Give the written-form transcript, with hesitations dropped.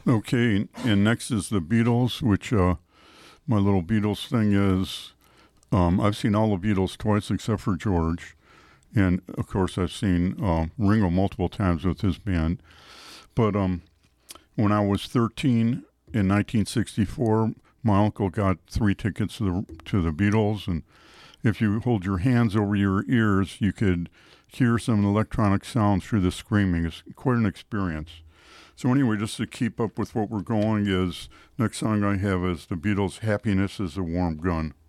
Okay, and next is the Beatles, which my little Beatles thing is I've seen all the Beatles twice except for George. And of course, I've seen Ringo multiple times with his band. But when I was 13 in 1964, my uncle got 3 tickets to the Beatles. And if you hold your hands over your ears, you could hear some electronic sounds through the screaming. It's quite an experience. So anyway, just to keep up with what we're going is, next song I have is the Beatles' Happiness is a Warm Gun.